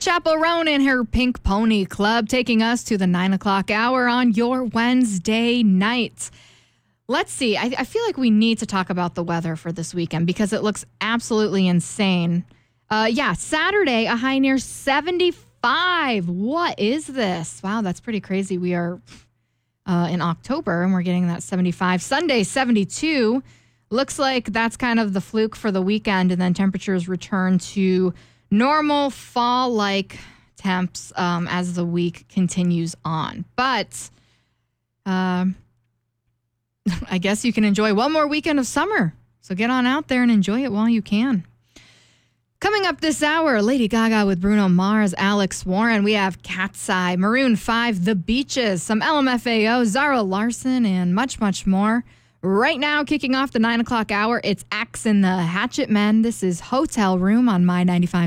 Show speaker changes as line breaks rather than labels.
Chappell Roan and her Pink Pony Club taking us to the 9 o'clock hour on your Wednesday night. Let's see. I feel like we need to talk about the weather for this weekend because it looks absolutely insane. Saturday, a high near 75. What is this? Wow, that's pretty crazy. We are in October and we're getting that 75. Sunday, 72. Looks like that's kind of the fluke for the weekend, and then temperatures return to normal fall-like temps as the week continues on. But I guess you can enjoy one more weekend of summer. So get on out there and enjoy it while you can. Coming up this hour, Lady Gaga with Bruno Mars, Alex Warren. We have Cat's Eye, Maroon 5, The Beaches, some LMFAO, Zara Larsson, and much, much more. Right now, kicking off the 9 o'clock hour, it's Axe and the Hatchet Men. This is Hotel Room on My 95.